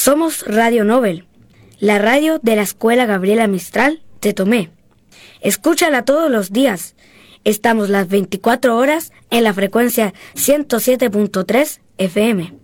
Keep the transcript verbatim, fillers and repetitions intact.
Somos Radio Nobel, la radio de la Escuela Gabriela Mistral de Tomé. Escúchala todos los días. Estamos las veinticuatro horas en la frecuencia ciento siete punto tres F M.